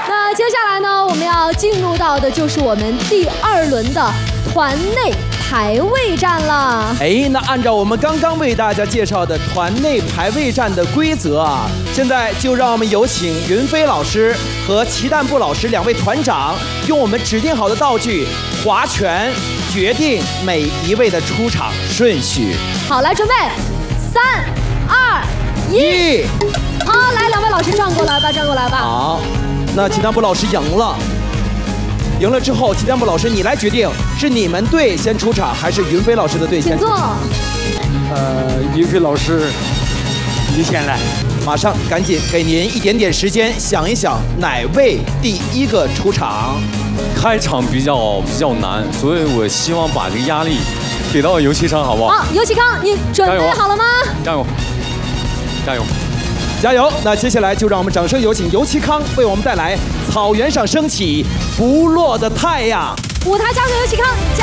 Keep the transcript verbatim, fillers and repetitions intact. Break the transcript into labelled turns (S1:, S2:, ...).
S1: 那接下来呢，我们要进入到的就是我们第二轮的团内排位战了。
S2: 哎，那按照我们刚刚为大家介绍的团内排位战的规则啊，现在就让我们有请云飞老师和齐蛋布老师两位团长，用我们指定好的道具划拳，决定每一位的出场顺序。
S1: 好，来准备，三、二、一。好，来，两位老师转过来吧，转过来吧。
S2: 好，那齐蛋布老师赢了。赢了之后，齐蛋布老师你来决定，是你们队先出场，还是云飞老师的队先出场？
S1: 请坐。
S3: 呃，云飞老师，你先来。
S2: 马上，赶紧给您一点点时间，想一想哪位第一个出场。
S4: 开场比较比较难，所以我希望把这个压力给到尤其昌，好不好？
S1: 好，尤其康，你准备好了吗？
S4: 加油！加油！
S2: 加油！那接下来就让我们掌声有请尤其康为我们带来《草原上升起不落的太阳》。
S1: 舞台交给尤其康，